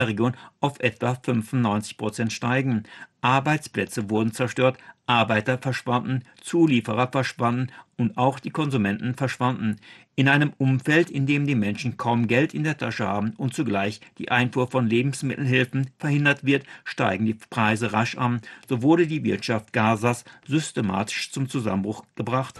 Region auf etwa 95% steigen. Arbeitsplätze wurden zerstört, Arbeiter verschwanden, Zulieferer verschwanden und auch die Konsumenten verschwanden. In einem Umfeld, in dem die Menschen kaum Geld in der Tasche haben und zugleich die Einfuhr von Lebensmittelhilfen verhindert wird, steigen die Preise rasch an. So wurde die Wirtschaft Gazas systematisch zum Zusammenbruch gebracht.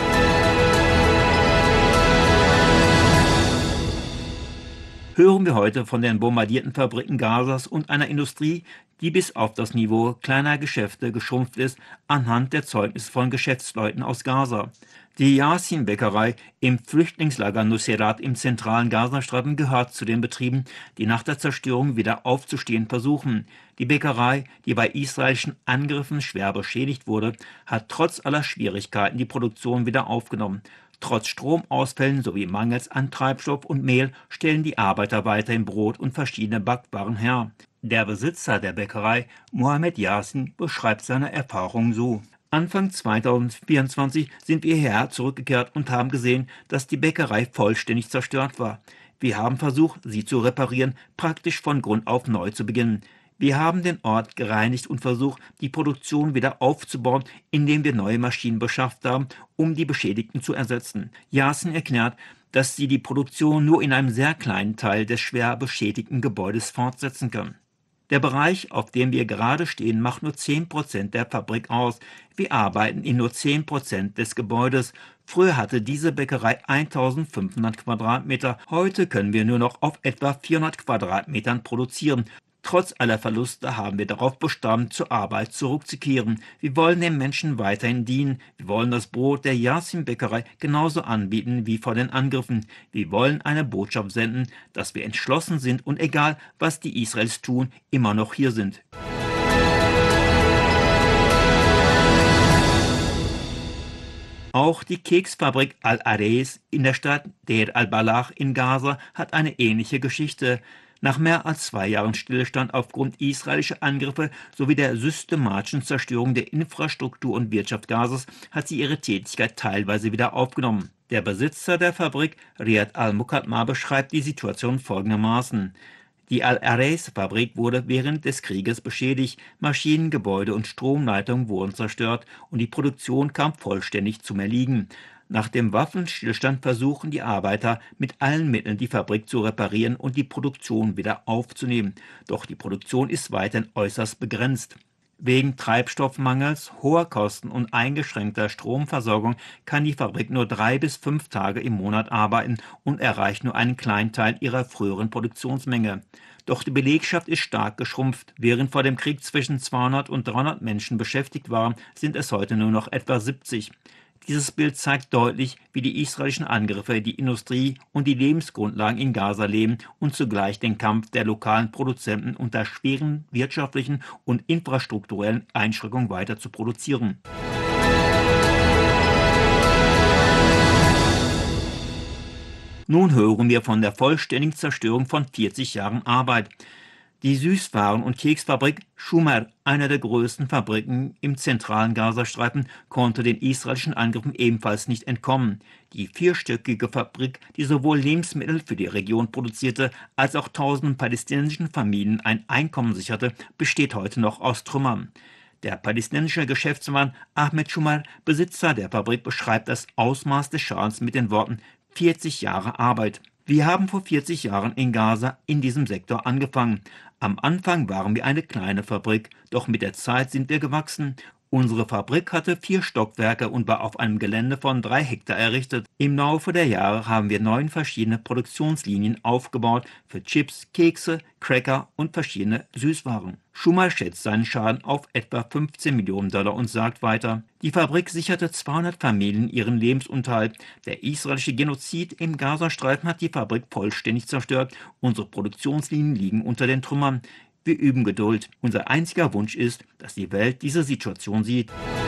Hören wir heute von den bombardierten Fabriken Gazas und einer Industrie, die bis auf das Niveau kleiner Geschäfte geschrumpft ist, anhand der Zeugnisse von Geschäftsleuten aus Gaza. Die Yasin-Bäckerei im Flüchtlingslager Nuseirat im zentralen Gazastreifen gehört zu den Betrieben, die nach der Zerstörung wieder aufzustehen versuchen. Die Bäckerei, die bei israelischen Angriffen schwer beschädigt wurde, hat trotz aller Schwierigkeiten die Produktion wieder aufgenommen. Trotz Stromausfällen sowie Mangels an Treibstoff und Mehl stellen die Arbeiter weiterhin Brot und verschiedene Backwaren her. Der Besitzer der Bäckerei, Mohammed Yasin, beschreibt seine Erfahrungen so: Anfang 2024 sind wir hierher zurückgekehrt und haben gesehen, dass die Bäckerei vollständig zerstört war. Wir haben versucht, sie zu reparieren, praktisch von Grund auf neu zu beginnen. Wir haben den Ort gereinigt und versucht, die Produktion wieder aufzubauen, indem wir neue Maschinen beschafft haben, um die Beschädigten zu ersetzen. Yasin erklärt, dass sie die Produktion nur in einem sehr kleinen Teil des schwer beschädigten Gebäudes fortsetzen können. Der Bereich, auf dem wir gerade stehen, macht nur 10% der Fabrik aus. Wir arbeiten in nur 10% des Gebäudes. Früher hatte diese Bäckerei 1500 Quadratmeter. Heute können wir nur noch auf etwa 400 Quadratmetern produzieren. Trotz aller Verluste haben wir darauf bestanden, zur Arbeit zurückzukehren. Wir wollen den Menschen weiterhin dienen. Wir wollen das Brot der Yasin-Bäckerei genauso anbieten wie vor den Angriffen. Wir wollen eine Botschaft senden, dass wir entschlossen sind und egal, was die Israelis tun, immer noch hier sind. Auch die Keksfabrik Al-Areis in der Stadt Deir al-Balach in Gaza hat eine ähnliche Geschichte. Nach mehr als 2 Jahren Stillstand aufgrund israelischer Angriffe sowie der systematischen Zerstörung der Infrastruktur und Wirtschaft Gazas hat sie ihre Tätigkeit teilweise wieder aufgenommen. Der Besitzer der Fabrik, Riyad al-Muqaddam, beschreibt die Situation folgendermaßen: Die Al-Areis-Fabrik wurde während des Krieges beschädigt, Maschinen, Gebäude und Stromleitungen wurden zerstört und die Produktion kam vollständig zum Erliegen. Nach dem Waffenstillstand versuchen die Arbeiter mit allen Mitteln die Fabrik zu reparieren und die Produktion wieder aufzunehmen. Doch die Produktion ist weiterhin äußerst begrenzt. Wegen Treibstoffmangels, hoher Kosten und eingeschränkter Stromversorgung kann die Fabrik nur 3 bis 5 Tage im Monat arbeiten und erreicht nur einen kleinen Teil ihrer früheren Produktionsmenge. Doch die Belegschaft ist stark geschrumpft. Während vor dem Krieg zwischen 200 und 300 Menschen beschäftigt waren, sind es heute nur noch etwa 70. Dieses Bild zeigt deutlich, wie die israelischen Angriffe die Industrie und die Lebensgrundlagen in Gaza lähmen und zugleich den Kampf der lokalen Produzenten unter schweren wirtschaftlichen und infrastrukturellen Einschränkungen weiter zu produzieren. Nun hören wir von der vollständigen Zerstörung von 40 Jahren Arbeit. Die Süßwaren- und Keksfabrik Shumer, einer der größten Fabriken im zentralen Gazastreifen, konnte den israelischen Angriffen ebenfalls nicht entkommen. Die vierstöckige Fabrik, die sowohl Lebensmittel für die Region produzierte, als auch tausenden palästinensischen Familien ein Einkommen sicherte, besteht heute noch aus Trümmern. Der palästinensische Geschäftsmann Ahmed Shumer, Besitzer der Fabrik, beschreibt das Ausmaß des Schadens mit den Worten: 40 Jahre Arbeit. Wir haben vor 40 Jahren in Gaza in diesem Sektor angefangen. Am Anfang waren wir eine kleine Fabrik, doch mit der Zeit sind wir gewachsen. Unsere Fabrik hatte 4 Stockwerke und war auf einem Gelände von 3 Hektar errichtet. Im Laufe der Jahre haben wir 9 verschiedene Produktionslinien aufgebaut für Chips, Kekse, Cracker und verschiedene Süßwaren. Schumer schätzt seinen Schaden auf etwa 15 Millionen Dollar und sagt weiter: Die Fabrik sicherte 200 Familien ihren Lebensunterhalt. Der israelische Genozid im Gazastreifen hat die Fabrik vollständig zerstört. Unsere Produktionslinien liegen unter den Trümmern. Wir üben Geduld. Unser einziger Wunsch ist, dass die Welt diese Situation sieht.